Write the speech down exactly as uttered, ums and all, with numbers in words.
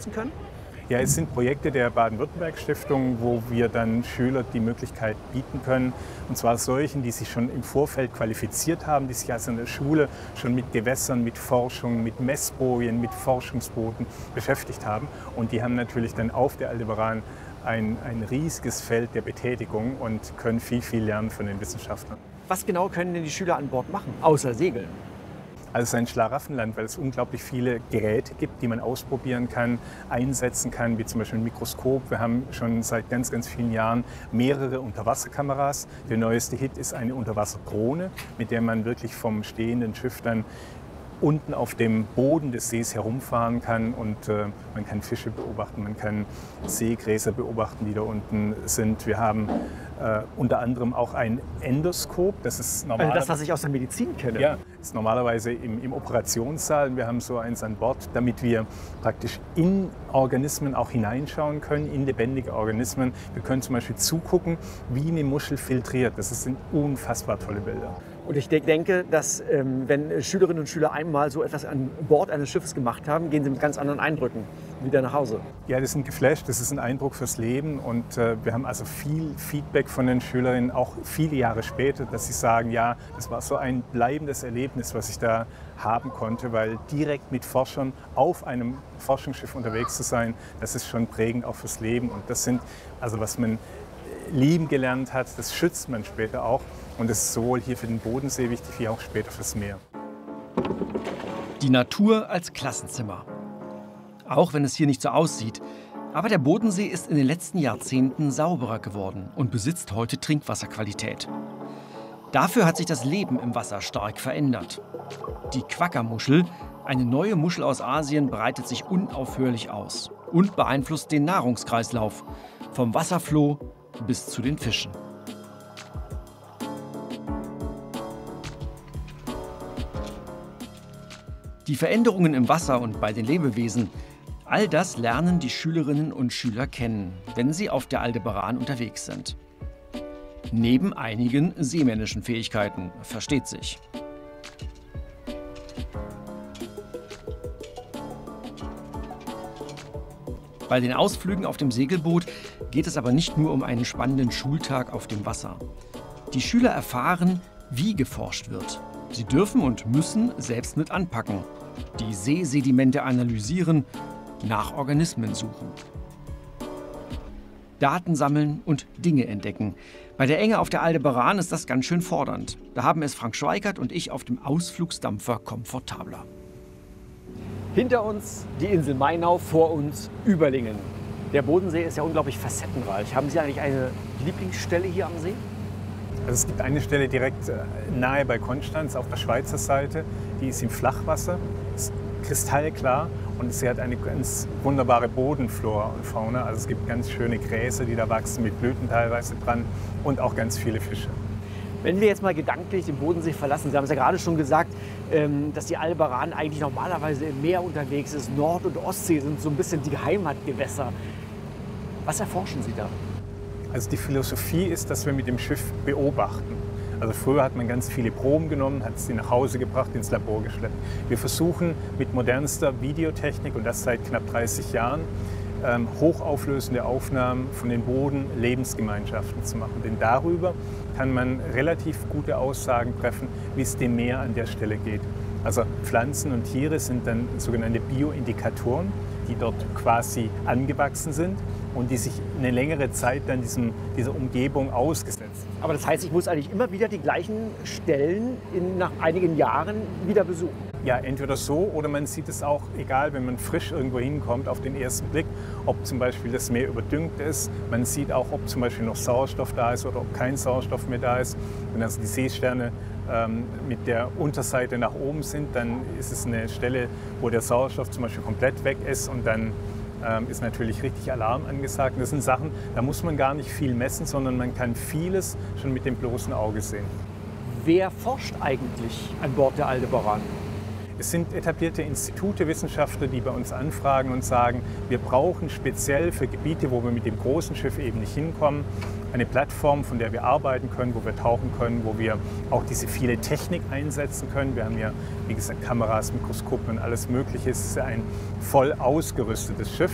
nutzen können? Ja, es sind Projekte der Baden-Württemberg-Stiftung, wo wir dann Schüler die Möglichkeit bieten können, und zwar solchen, die sich schon im Vorfeld qualifiziert haben, die sich also in der Schule schon mit Gewässern, mit Forschung, mit Messbojen, mit Forschungsbooten beschäftigt haben. Und die haben natürlich dann auf der Aldebaran ein, ein riesiges Feld der Betätigung und können viel, viel lernen von den Wissenschaftlern. Was genau können denn die Schüler an Bord machen, außer segeln? Also es ist ein Schlaraffenland, weil es unglaublich viele Geräte gibt, die man ausprobieren kann, einsetzen kann, wie zum Beispiel ein Mikroskop. Wir haben schon seit ganz, ganz vielen Jahren mehrere Unterwasserkameras. Der neueste Hit ist eine Unterwasserdrohne, mit der man wirklich vom stehenden Schiff dann unten auf dem Boden des Sees herumfahren kann und äh, man kann Fische beobachten, man kann Seegräser beobachten, die da unten sind. Wir haben äh, unter anderem auch ein Endoskop, das ist normalerweise, also das, was ich aus der Medizin kenne. Ja, ist normalerweise im, im Operationssaal. Wir haben so eins an Bord, damit wir praktisch in Organismen auch hineinschauen können, in lebendige Organismen. Wir können zum Beispiel zugucken, wie eine Muschel filtriert. Das sind unfassbar tolle Bilder. Und ich denke, dass ähm, wenn Schülerinnen und Schüler einmal so etwas an Bord eines Schiffes gemacht haben, gehen sie mit ganz anderen Eindrücken wieder nach Hause. Ja, die sind geflasht, das ist ein Eindruck fürs Leben und äh, wir haben also viel Feedback von den Schülerinnen, auch viele Jahre später, dass sie sagen, ja, das war so ein bleibendes Erlebnis, was ich da haben konnte, weil direkt mit Forschern auf einem Forschungsschiff unterwegs zu sein, das ist schon prägend auch fürs Leben und das sind, also was man lieben gelernt hat, das schützt man später auch. Und das ist sowohl hier für den Bodensee wichtig, wie auch später fürs Meer. Die Natur als Klassenzimmer. Auch wenn es hier nicht so aussieht. Aber der Bodensee ist in den letzten Jahrzehnten sauberer geworden und besitzt heute Trinkwasserqualität. Dafür hat sich das Leben im Wasser stark verändert. Die Quagga-Muschel, eine neue Muschel aus Asien, breitet sich unaufhörlich aus und beeinflusst den Nahrungskreislauf. Vom Wasserfloh bis zu den Fischen. Die Veränderungen im Wasser und bei den Lebewesen, all das lernen die Schülerinnen und Schüler kennen, wenn sie auf der Aldebaran unterwegs sind. Neben einigen seemännischen Fähigkeiten, versteht sich. Bei den Ausflügen auf dem Segelboot geht es aber nicht nur um einen spannenden Schultag auf dem Wasser. Die Schüler erfahren, wie geforscht wird. Sie dürfen und müssen selbst mit anpacken, die Seesedimente analysieren, nach Organismen suchen. Daten sammeln und Dinge entdecken. Bei der Enge auf der Aldebaran ist das ganz schön fordernd. Da haben es Frank Schweikert und ich auf dem Ausflugsdampfer komfortabler. Hinter uns die Insel Mainau, vor uns Überlingen. Der Bodensee ist ja unglaublich facettenreich. Haben Sie eigentlich eine Lieblingsstelle hier am See? Also es gibt eine Stelle direkt nahe bei Konstanz auf der Schweizer Seite, die ist im Flachwasser, ist kristallklar und sie hat eine ganz wunderbare Bodenflora und Fauna. Also es gibt ganz schöne Gräser, die da wachsen, mit Blüten teilweise dran und auch ganz viele Fische. Wenn wir jetzt mal gedanklich den Bodensee verlassen, Sie haben es ja gerade schon gesagt, dass die Aldebaran eigentlich normalerweise im Meer unterwegs ist. Nord- und Ostsee sind so ein bisschen die Heimatgewässer. Was erforschen Sie da? Also die Philosophie ist, dass wir mit dem Schiff beobachten. Also früher hat man ganz viele Proben genommen, hat sie nach Hause gebracht, ins Labor geschleppt. Wir versuchen mit modernster Videotechnik, und das seit knapp dreißig Jahren, ähm, hochauflösende Aufnahmen von den Bodenlebensgemeinschaften zu machen. Denn darüber kann man relativ gute Aussagen treffen, wie es dem Meer an der Stelle geht. Also Pflanzen und Tiere sind dann sogenannte Bioindikatoren, die dort quasi angewachsen sind und die sich eine längere Zeit dann diesem, dieser Umgebung ausgesetzt sind. Aber das heißt, ich muss eigentlich immer wieder die gleichen Stellen in, nach einigen Jahren wieder besuchen? Ja, entweder so oder man sieht es auch, egal, wenn man frisch irgendwo hinkommt, auf den ersten Blick, ob zum Beispiel das Meer überdüngt ist. Man sieht auch, ob zum Beispiel noch Sauerstoff da ist oder ob kein Sauerstoff mehr da ist. Wenn also die Seesterne ähm, mit der Unterseite nach oben sind, dann ist es eine Stelle, wo der Sauerstoff zum Beispiel komplett weg ist und dann ähm, ist natürlich richtig Alarm angesagt. Und das sind Sachen, da muss man gar nicht viel messen, sondern man kann vieles schon mit dem bloßen Auge sehen. Wer forscht eigentlich an Bord der Aldebaran? Es sind etablierte Institute, Wissenschaftler, die bei uns anfragen und sagen, wir brauchen speziell für Gebiete, wo wir mit dem großen Schiff eben nicht hinkommen, eine Plattform, von der wir arbeiten können, wo wir tauchen können, wo wir auch diese viele Technik einsetzen können. Wir haben ja, wie gesagt, Kameras, Mikroskope und alles Mögliche. Es ist ja ein voll ausgerüstetes Schiff.